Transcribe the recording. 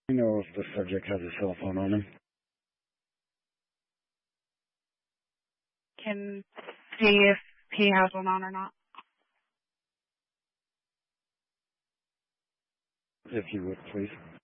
You know if the subject has a cell phone on him. Can see if he has one on or not. If you would, please.